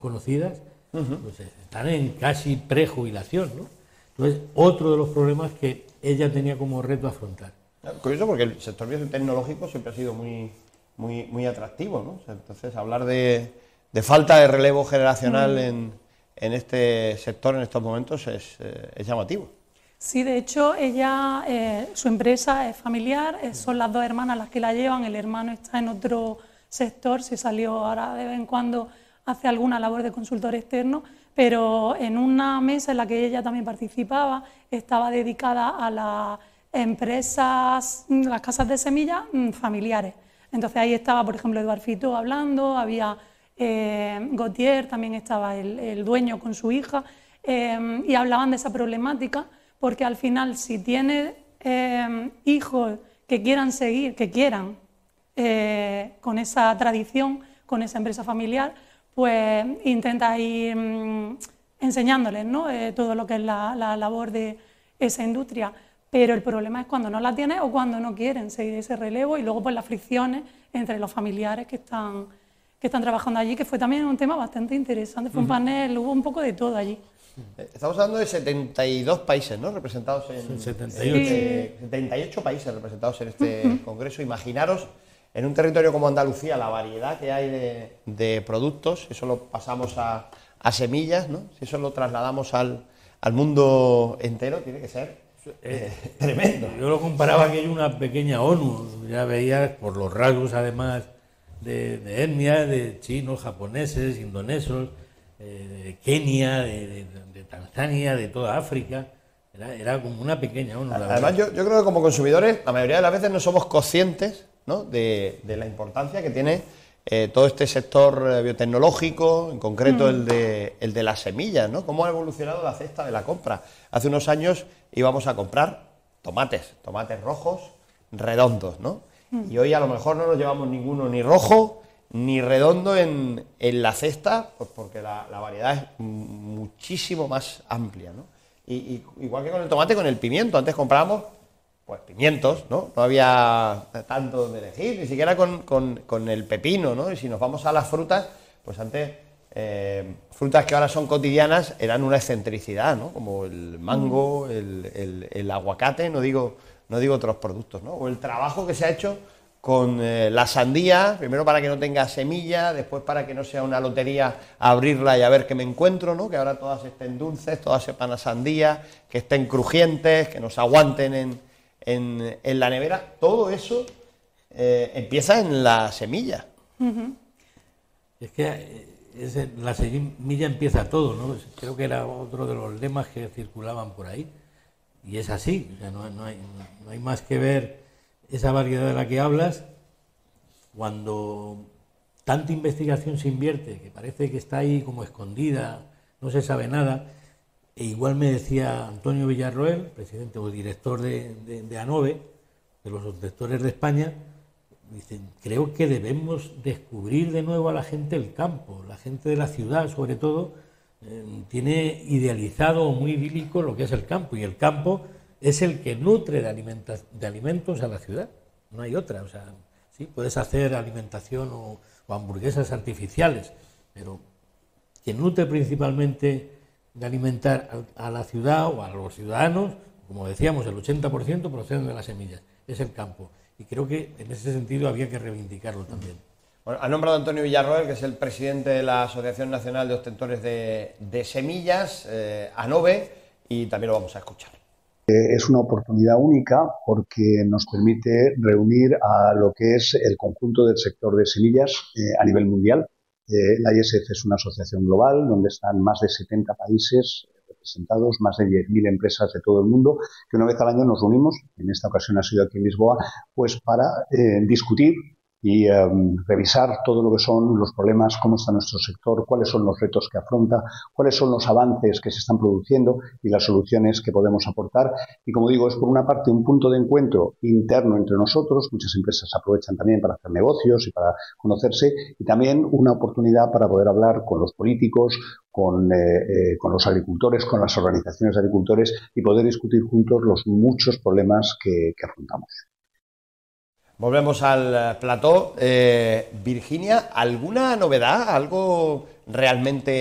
conocidas, pues están en casi prejubilación, ¿no? Entonces, otro de los problemas que ella tenía como reto afrontar. Curioso, porque el sector biotecnológico siempre ha sido muy atractivo, ¿no? O sea, entonces, hablar de falta de relevo generacional en este sector en estos momentos es llamativo. Sí, de hecho, ella, su empresa es familiar, son las dos hermanas las que la llevan, el hermano está en otro sector, se salió ahora de vez en cuando, hace alguna labor de consultor externo, pero en una mesa en la que ella también participaba, estaba dedicada a las empresas, las casas de semillas familiares. Entonces ahí estaba, por ejemplo, Eduard Fitó hablando, había Gautier, también estaba el dueño con su hija, y hablaban de esa problemática, porque al final, si tienes hijos que quieran seguir, con esa tradición, con esa empresa familiar, pues intenta ir enseñándoles, ¿no? Todo lo que es la labor de esa industria. Pero el problema es cuando no la tienes o cuando no quieren seguir ese relevo, y luego pues las fricciones entre los familiares que están trabajando allí, que fue también un tema bastante interesante. Fue un panel, hubo un poco de todo allí. Estamos hablando de 72 países, ¿no? Representados en 78 países representados en este congreso. Imaginaros, en un territorio como Andalucía, la variedad que hay de productos. Eso lo pasamos a semillas, ¿no? Si eso lo trasladamos al mundo entero, tiene que ser tremendo. Yo lo comparaba que hay una pequeña ONU. Ya veías por los rasgos, además, de etnia, de chinos, japoneses, indonesos, de Kenia, de Tanzania, de toda África. Era como una pequeña ONU. Además, yo creo que como consumidores, la mayoría de las veces no somos conscientes, ¿no?, de la importancia que tiene todo este sector biotecnológico, en concreto el de las semillas, ¿no? Cómo ha evolucionado la cesta de la compra. Hace unos años íbamos a comprar tomates rojos redondos, ¿no? Y hoy a lo mejor no nos llevamos ninguno ni rojo ni redondo en la cesta, pues porque la variedad es muchísimo más amplia, ¿no? Y igual que con el tomate, con el pimiento. Antes comprábamos pues pimientos, ¿no? No había tanto donde elegir, ni siquiera con el pepino, ¿no? Y si nos vamos a las frutas, pues antes frutas que ahora son cotidianas eran una excentricidad, ¿no? Como el mango, el aguacate, no digo otros productos, ¿no? O el trabajo que se ha hecho con la sandía, primero para que no tenga semilla, después para que no sea una lotería abrirla y a ver qué me encuentro, ¿no? Que ahora todas estén dulces, todas sepan a sandía, que estén crujientes, que nos aguanten en la nevera. Todo eso empieza en la semilla. Es que la semilla empieza todo, ¿no? Creo que era otro de los lemas que circulaban por ahí, y es así. O sea, no hay más que ver esa variedad de la que hablas. Cuando tanta investigación se invierte, que parece que está ahí como escondida, no se sabe nada. E igual me decía Antonio Villarroel, presidente o director de ANOVE, de los obtentores de España, dice: creo que debemos descubrir de nuevo a la gente del campo. La gente de la ciudad, sobre todo, tiene idealizado o muy idílico lo que es el campo, y el campo es el que nutre de alimentos a la ciudad. No hay otra. O sea, sí, puedes hacer alimentación o hamburguesas artificiales, pero quien nutre principalmente de alimentar a la ciudad o a los ciudadanos, como decíamos, el 80% proceden de las semillas, es el campo. Y creo que en ese sentido había que reivindicarlo también. Bueno, ha nombrado a Antonio Villarroel, que es el presidente de la Asociación Nacional de Ostentores de Semillas, ANOVE, y también lo vamos a escuchar. Es una oportunidad única porque nos permite reunir a lo que es el conjunto del sector de semillas a nivel mundial. La ISF es una asociación global donde están más de 70 países representados, más de 10.000 empresas de todo el mundo, que una vez al año nos reunimos, en esta ocasión ha sido aquí en Lisboa, pues para discutir y revisar todo lo que son los problemas, cómo está nuestro sector, cuáles son los retos que afronta, cuáles son los avances que se están produciendo y las soluciones que podemos aportar. Y como digo, es por una parte un punto de encuentro interno entre nosotros, muchas empresas aprovechan también para hacer negocios y para conocerse, y también una oportunidad para poder hablar con los políticos, con los agricultores, con las organizaciones de agricultores, y poder discutir juntos los muchos problemas que afrontamos. Volvemos al plató. Virginia, ¿alguna novedad? ¿Algo realmente